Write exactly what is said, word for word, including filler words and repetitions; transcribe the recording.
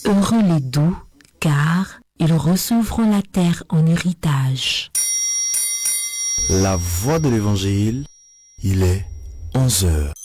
Heureux les doux, car ils recevront la terre en héritage. La voix de l'évangile, il est onze heures.